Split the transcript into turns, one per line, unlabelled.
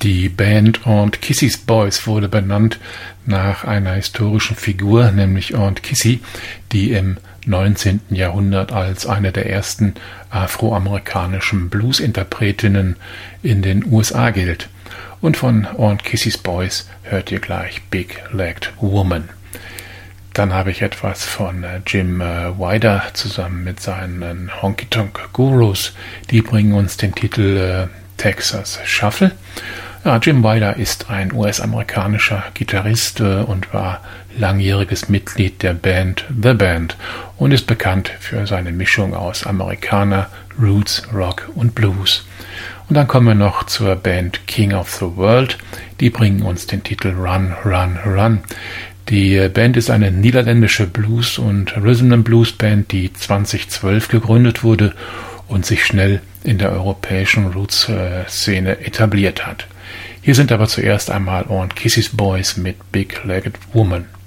Die Band Aunt Kissie's Boys wurde benannt nach einer historischen Figur, nämlich Aunt Kissie, die im 19. Jahrhundert als eine der ersten afroamerikanischen Blues-Interpretinnen in den USA gilt. Und von Aunt Kissie's Boys hört ihr gleich Big-Legged Woman. Dann habe ich etwas von Jim Wider zusammen mit seinen Honky Tonk Gurus. Die bringen uns den Titel Texas Shuffle. Ja, Jim Wider ist ein US-amerikanischer Gitarrist und war langjähriges Mitglied der Band The Band und ist bekannt für seine Mischung aus Amerikaner, Roots, Rock und Blues. Und dann kommen wir noch zur Band King of the World. Die bringen uns den Titel Run, Run, Run. Die Band ist eine niederländische Blues- und Rhythm-and-Blues-Band, die 2012 gegründet wurde und sich schnell in der europäischen Roots-Szene etabliert hat. Hier sind aber zuerst einmal Aunt Kissie's Boys mit Big-Legged Woman.